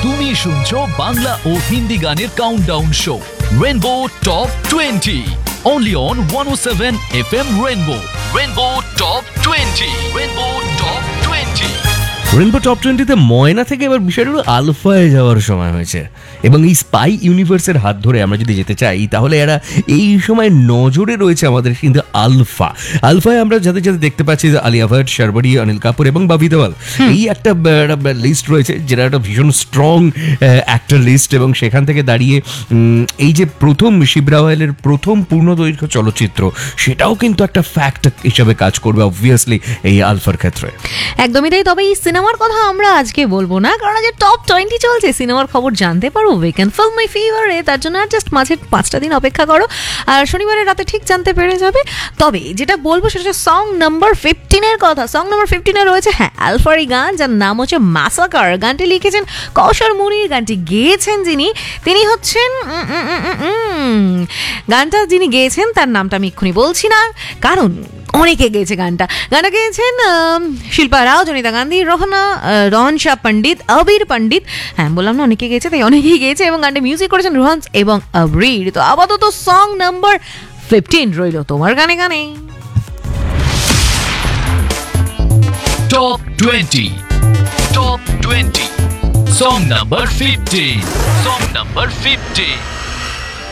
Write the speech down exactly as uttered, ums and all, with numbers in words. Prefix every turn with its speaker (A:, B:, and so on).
A: তুমি শুনছো বাংলা ও হিন্দি গানের countdown show rainbow top twenty only on one oh seven F M Rainbow. Rainbow Top twenty. Rainbow Top twenty.
B: Rainbow top টোয়েন্টিতে ময়না থেকে এবার বিষয়টা হলো আলফায় যাওয়ার সময় হয়েছে, এবং এই স্পাই ইউনিভার্সের হাত ধরে আমরা যদি যেতে চাই তাহলে এরা এই সময় নজরে রয়েছে আমাদের কিন্তু আলফা। আলফায় আমরা যাদের যাদের দেখতে পাচ্ছি আলিয়া ভাট, শারবারি, অনিল কাপুর এবং বাবি দেওয়াল, এই একটা লিস্ট রয়েছে যেটা একটা ভীষণ স্ট্রং অ্যাক্টর লিস্ট, এবং সেখান থেকে দাঁড়িয়ে এই যে প্রথম শিব রাওয়ালের প্রথম পূর্ণদৈর্ঘ্য চলচ্চিত্র, সেটাও কিন্তু একটা ফ্যাক্ট হিসাবে কাজ করবে অবভিয়াসলি এই আলফার ক্ষেত্রে।
C: একদমই তাই। তবে এই সিনেমার কথা আমরা আজকে বলবো না, কারণ আজ টপ টোয়েন্টি চলছে, সিনেমার খবর জানতে পারো উইকেন্ড ফিল্ম মাই ফেভারে। তার জন্য আর জাস্ট মাঝে পাঁচটা দিন অপেক্ষা করো, আর শনিবারের রাতে ঠিক জানতে পেরে যাবে। তবে যেটা বলবো সেটা হচ্ছে সং নাম্বার ফিফটিনের কথা। সং নাম্বার ফিফটিনে রয়েছে হ্যাঁ আলফারি গান, যার নাম হচ্ছে মাসাকার। গানটি লিখেছেন কৌশল মুনির, গানটি গেয়েছেন যিনি তিনি হচ্ছেন গানটা যিনি গেয়েছেন তার নামটা আমি এক্ষুনি বলছি না, কারণ অনেকে গেয়েছে গানটা। গানটা গেয়েছেন শিল্পা রাও, জনিতা গান্ধী, রোহনা, রন শাহ পণ্ডিত, আবির পণ্ডিত। হ্যাঁ বললাম না অনেকে গেয়েছে, তাই অনেকেই গেয়েছে, এবং গানটা মিউজিক করেছেন রোহান্স এবং আবরির। তো আপাতত সং নাম্বার ফিফটিন রইল তোমার গানে গানে।
A: Top twenty. Top twenty. Song number fifteen. Song number fifteen.